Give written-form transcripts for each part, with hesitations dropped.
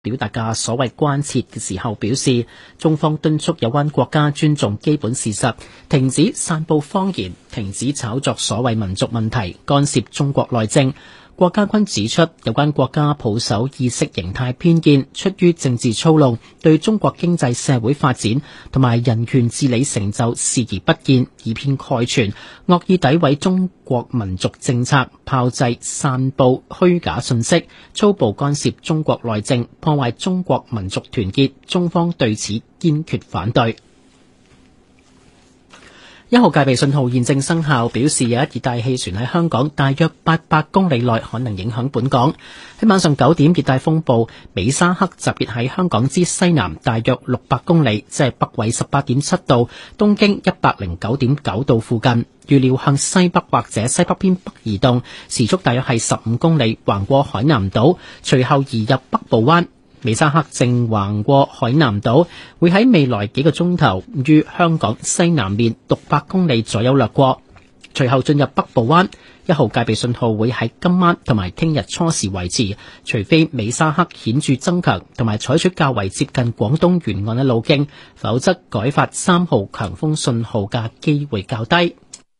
表達嘅所謂關切嘅時候表示，中方敦促有關國家尊重基本事實，停止散布謊言，停止炒作所謂民族問題，干涉中國內政。國家軍指出，有關國家抱守意識形態偏見，出於政治操弄，對中國經濟社會發展同埋人權治理成就視而不見，以偏概全，惡意詆毀中國民族政策，炮製散佈虛假信息，粗暴干涉中國內政，破壞中國民族團結，中方對此堅決反對。1號戒備信號現正生效，表示有一熱帶氣旋喺香港大約800公里內可能影響本港。喺晚上9點，熱帶風暴美沙克集結喺香港之西南大約600公里，即係北緯18.7度、東經109.9度附近。預料向西北或者西北偏北移動，時速大約係15公里，橫過海南島，隨後移入北部灣。美沙克正橫過海南島，會喺未來幾個鐘頭於香港西南面600公里左右掠過，隨後進入北部灣。1號戒備信號會喺今晚同埋聽日初時維持，除非美沙克顯著增強同埋採取較為接近廣東沿岸嘅路徑，否則改發3號強風信號嘅機會較低。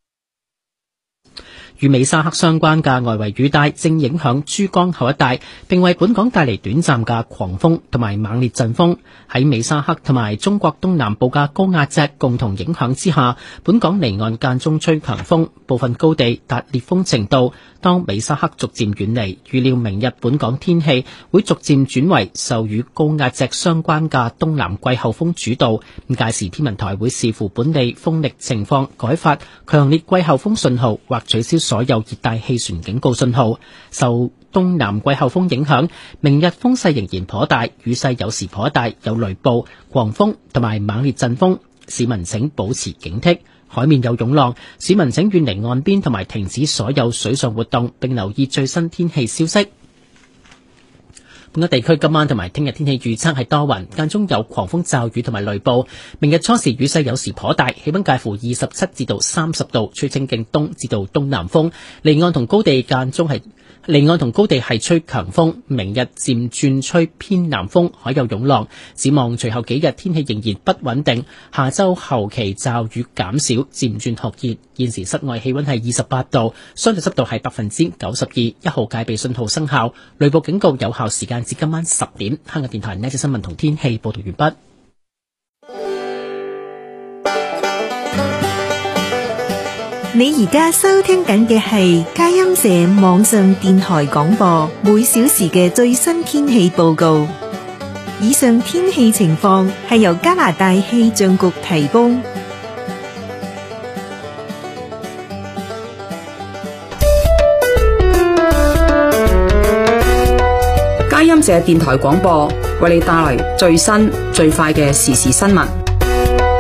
與美沙克相關嘅外圍雨帶正影響珠江口一帶，並為本港帶嚟短暫嘅狂風同埋猛烈陣風。喺美沙克同埋中國東南部嘅高壓脊共同影響之下，本港離岸間中吹強風，部分高地達烈風程度。當美沙克逐漸遠離，預料明日本港天氣會逐漸轉為受與高壓脊相關嘅東南季候風主導。屆時天文台會視乎本地風力情況，改發強烈季候風信號或取消所有熱帶氣旋警告信號。受東南季候風影響，明日風勢仍然頗大，雨勢有時頗大，有雷暴、狂風同埋猛烈陣風，市民請保持警惕。海面有湧浪，市民請遠離岸邊同埋停止所有水上活動，並留意最新天氣消息。本港地區今晚同埋聽日天氣預測係多雲，間中有狂風驟雨同埋雷暴。明日初時雨勢有時頗大，氣溫介乎27至到30度，吹清勁東至到東南風。離岸同高地係吹強風，明日漸轉吹偏南風，海有湧浪。展望隨後幾日天氣仍然不穩定，下周後期驟雨減少，漸轉酷熱。現時室外氣溫係28度，相對濕度係92%，1號戒備信號生效，雷暴警告有效時間至今晚10點。香港電台呢則新聞同天氣報道完畢。 你而家收聽緊嘅係佳音社網上電台廣播，每小時嘅最新天氣報告。以上天氣情況係由加拿大氣象局提供。 佳音社電台廣播為你帶來最新最快嘅時事新聞。